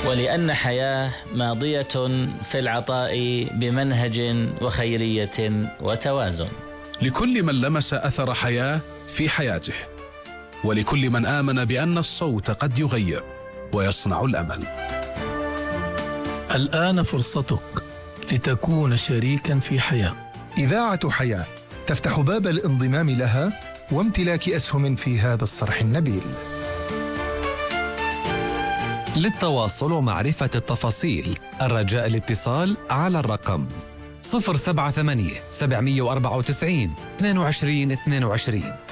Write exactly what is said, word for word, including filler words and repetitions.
ولأن حياة ماضية في العطاء بمنهج وخيرية وتوازن. لكل من لمس أثر حياة في حياته، ولكل من آمن بأن الصوت قد يغير ويصنع الأمل. الآن فرصتك لتكون شريكا في حياة. إذاعة حياة تفتح باب الانضمام لها وامتلاك أسهم في هذا الصرح النبيل. للتواصل ومعرفة التفاصيل الرجاء الاتصال على الرقم صفر سبعة ثمانية سبعمئة وأربعة وتسعين اثنين وعشرين اثنين وعشرين.